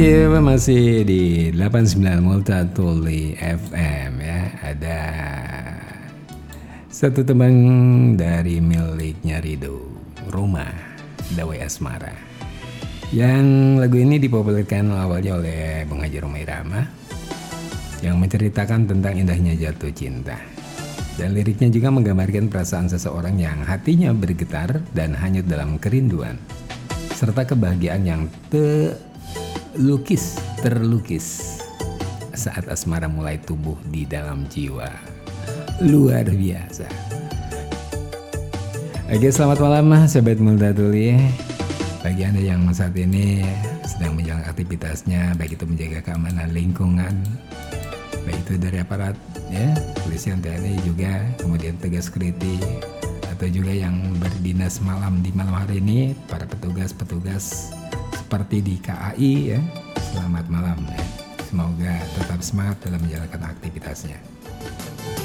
Iya, masih di 89 Multatuli FM ya. Ada satu tembang dari miliknya Rido, Rumah Dawai Asmara. Yang lagu ini dipopulerkan awalnya oleh Bung Haji Romai Rama yang menceritakan tentang indahnya jatuh cinta. Dan liriknya juga menggambarkan perasaan seseorang yang hatinya bergetar dan hanyut dalam kerinduan, serta kebahagiaan yang terlukis saat asmara mulai tumbuh di dalam jiwa. Luar biasa. Oke, selamat malam sahabat Multatuli. Bagi Anda yang saat ini sedang menjalankan aktivitasnya, baik itu menjaga keamanan lingkungan, baik itu dari aparat ya, polisian, TNI juga, kemudian tugas security, atau juga yang berdinas malam di malam hari ini, para petugas-petugas seperti di KAI ya, selamat malam ya. Semoga tetap semangat dalam menjalankan aktivitasnya.